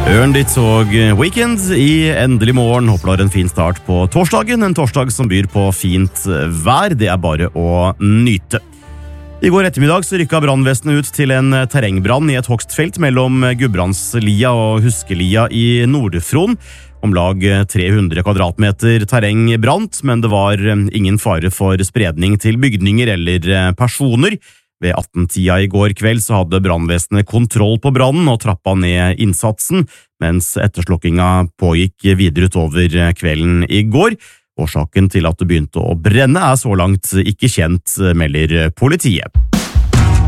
Ørndit og Weekend i endelig morgen. Håper du har en fin start på torsdagen. En torsdag som byr på fint vær. Det er bare å nyte. I går ettermiddag så rykket brannvesenet ut til en terrengbrann i et hogstfelt mellom Gudbrandslia og Huskelia i Nord-Fron. Om lag 300 kvadratmeter terreng brant, men det var ingen fare for spredning til bygninger eller personer. Ved 18-tida i går kveld så hadde brannvesenet kontroll på brannen og trappa ned innsatsen, mens etterslukkinga pågikk videre utover kvelden i går. Årsaken til at det begynte å brenne er så langt ikke kjent, melder politiet.